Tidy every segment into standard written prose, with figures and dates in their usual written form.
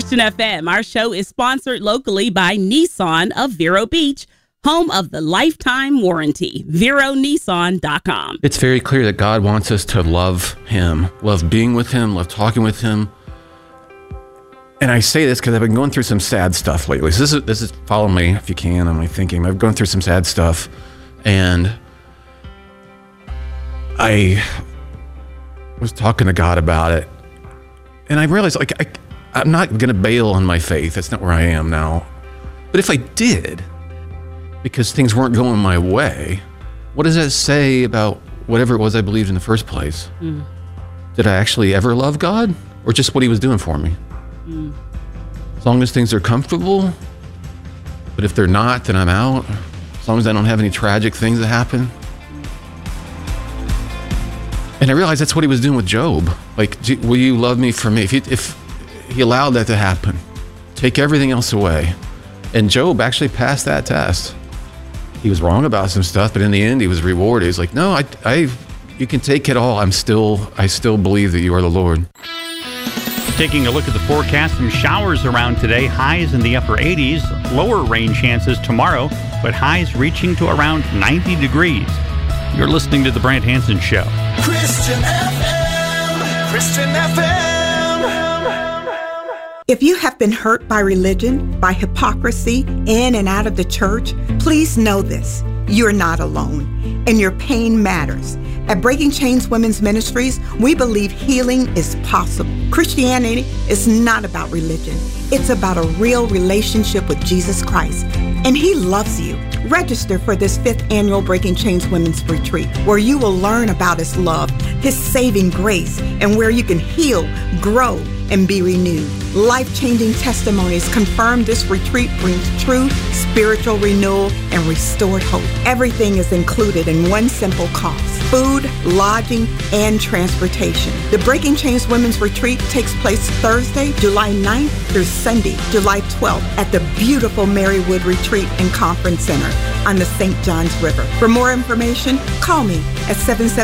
Christian FM. Our show is sponsored locally by Nissan of Vero Beach, home of the lifetime warranty. VeroNissan.com. It's very clear that God wants us to love him, love being with him, love talking with him. And I say this because I've been going through some sad stuff lately. So this is follow me if you can on my thinking. I've gone through some sad stuff, and I was talking to God about it, and I realized I'm not going to bail on my faith. That's not where I am now. But if I did, because things weren't going my way, what does that say about whatever it was I believed in the first place? Did I actually ever love God, or just what he was doing for me? As long as things are comfortable, but if they're not, then I'm out. As long as I don't have any tragic things that happen. And I realized that's what he was doing with Job. Like, will you love me for me? If he allowed that to happen, take everything else away. And Job actually passed that test. He was wrong about some stuff, but in the end, he was rewarded. He's like, no, you can take it all. I still believe that you are the Lord. Taking a look at the forecast, some showers around today, highs in the upper 80s, lower rain chances tomorrow, but highs reaching to around 90 degrees. You're listening to The Brant Hansen Show. Christian FM. Christian FM. If you have been hurt by religion, by hypocrisy, in and out of the church, please know this. You're not alone, and your pain matters. At Breaking Chains Women's Ministries, we believe healing is possible. Christianity is not about religion. It's about a real relationship with Jesus Christ, and he loves you. Register for this 5th annual Breaking Chains Women's Retreat, where you will learn about his love, his saving grace, and where you can heal, grow, and be renewed. Life-changing testimonies confirm this retreat brings true spiritual renewal and restored hope. Everything is included in one simple cost: food, lodging, and transportation. The Breaking Chains Women's Retreat takes place Thursday, July 9th through Sunday, July 12th at the beautiful Marywood Retreat and Conference Center on the St. Johns River. For more information, call me at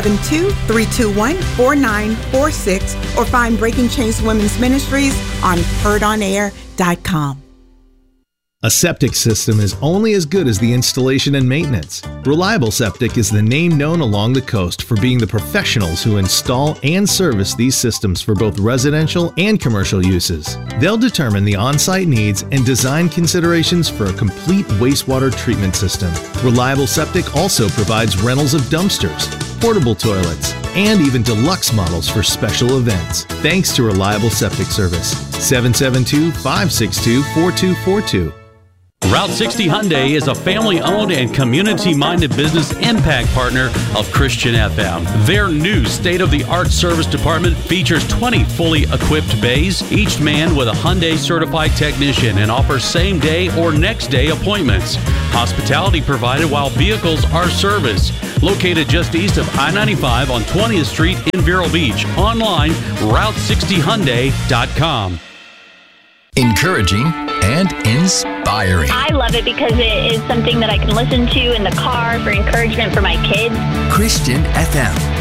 772-321-4946 or find Breaking Chains Women's Ministries on heardonair.com. A septic system is only as good as the installation and maintenance. Reliable Septic is the name known along the coast for being the professionals who install and service these systems for both residential and commercial uses. They'll determine the on-site needs and design considerations for a complete wastewater treatment system. Reliable Septic also provides rentals of dumpsters, portable toilets, and even deluxe models for special events. Thanks to Reliable Septic Service. 772-562-4242. Route 60 Hyundai is a family-owned and community-minded business impact partner of Christian FM. Their new state-of-the-art service department features 20 fully equipped bays, each manned with a Hyundai-certified technician, and offers same-day or next-day appointments. Hospitality provided while vehicles are serviced. Located just east of I-95 on 20th Street in Vero Beach. Online, Route60Hyundai.com. Encouraging and inspiring. I love it because it is something that I can listen to in the car for encouragement for my kids. Christian FM.